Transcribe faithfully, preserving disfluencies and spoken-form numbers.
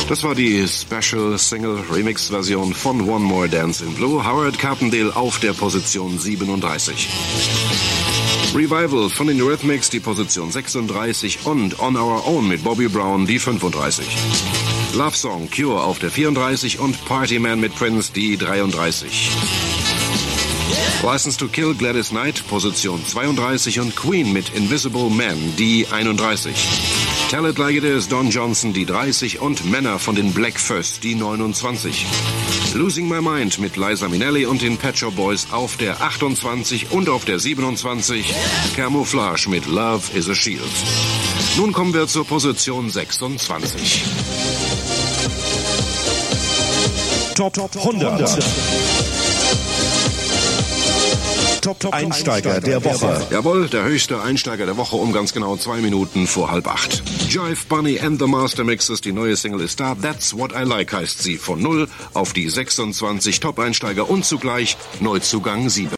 Das war die Special Single Remix Version von One More Dance in Blue. Howard Carpendale auf der Position siebenunddreißig. Revival von den Eurythmics die Position sechsunddreißig und On Our Own mit Bobby Brown die fünfunddreißig. Love Song Cure auf der vierunddreißig und Party Man mit Prince die dreiunddreißig. License to Kill Gladys Knight Position zweiunddreißig und Queen mit Invisible Man die einunddreißig. Tell It Like It Is Don Johnson die dreißig und Männer von den Black First die neunundzwanzig. Losing My Mind mit Liza Minnelli und den Pet Shop Boys auf der achtundzwanzig und auf der siebenundzwanzig Camouflage mit Love is a Shield. Nun kommen wir zur Position sechsundzwanzig. Top hundert. Top-Einsteiger der Woche. Jawohl, der höchste Einsteiger der Woche um ganz genau zwei Minuten vor halb acht. Jive Bunny and the Master Mixes, die neue Single ist da. That's What I Like heißt sie. Von null auf die sechsundzwanzig Top-Einsteiger und zugleich Neuzugang sieben.